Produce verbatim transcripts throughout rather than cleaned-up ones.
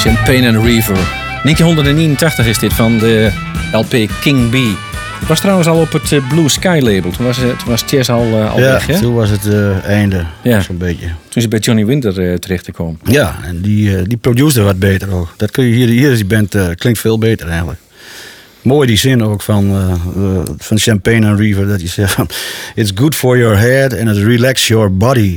Champagne and Reefer. negentien eenentachtig is dit van de L P King B. Het was trouwens al op het Blue Sky label. Toen was, toen was Chess al, uh, al ja, weg, hè? toen was het uh, einde, ja. Zo'n beetje. Toen is het bij Johnny Winter uh, terecht te komen. Ja, en die, uh, die produceerde wat beter ook. Dat kun je hier, hier is die band uh, klinkt veel beter eigenlijk. Mooi die zin ook van, uh, uh, van Champagne and Reefer. Dat je zegt van, it's good for your head and it relax your body.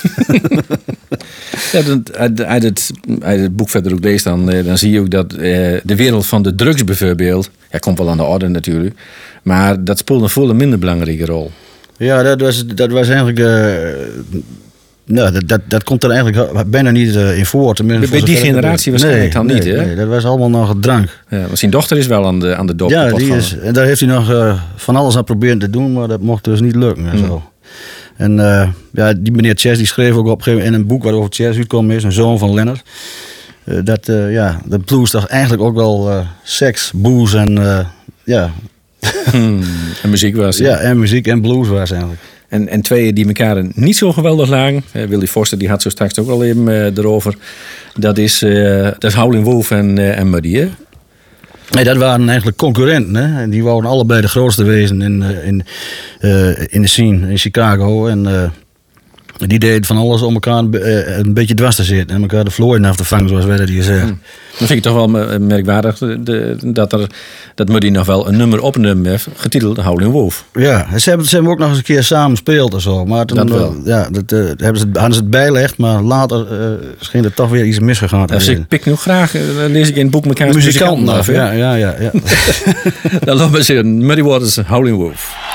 Ja, uit, uit, het, uit het boek verder ook leest, dan, dan zie je ook dat uh, de wereld van de drugs bijvoorbeeld, ja, komt wel aan de orde natuurlijk, maar dat speelt een veel minder belangrijke rol. Ja, dat was, dat was eigenlijk, uh, nou, dat, dat, dat komt er eigenlijk bijna niet uh, in voor. Tenminste, bij die generatie waarschijnlijk nee, dan niet, nee, hè? Nee, dat was allemaal nog drank. Ja, want zijn dochter is wel aan de, aan de dop. Ja, die is, en daar heeft hij nog uh, van alles aan proberen te doen, maar dat mocht dus niet lukken en hmm. zo. En uh, ja, die meneer Chess die schreef ook op een gegeven moment in een boek waarover Chess uitkomen is, een zoon van Leonard. Uh, dat, uh, ja, de blues toch eigenlijk ook wel uh, seks, booze en uh, ja. Hmm, en muziek was. Ja, en muziek en blues was eigenlijk. En, en twee die elkaar niet zo geweldig lagen. Uh, Willy Forster die had zo straks ook al even uh, erover. Dat is, uh, dat is Howlin' Wolf en, uh, en Muddy, hè? Nee, dat waren eigenlijk concurrenten. Hè? En die wouden allebei de grootste wezen in, in, uh, in de scene in Chicago. En uh, die deden van alles om elkaar uh, een beetje dwars te zitten. En elkaar de vlooien af te vangen, zoals wij dat hier zeggen. Hmm. Dan vind ik toch wel merkwaardig de, dat, er, dat Muddy nog wel een nummer opnemen heeft, getiteld Howlin' Wolf. Ja, ze hebben, ze hebben ook nog eens een keer samen gespeeld en zo. Maar toen, dat wel. Ja, dat, uh, hebben ze, hadden ze het bijgelegd, maar later uh, scheen er toch weer iets misgegaan te dus zijn. ik pik nu graag, uh, lees ik in het boek mekaars muzikanten af. Ja, ja, ja. ja. Dan lopen we zeggen, Muddy Waters, Howlin' Wolf.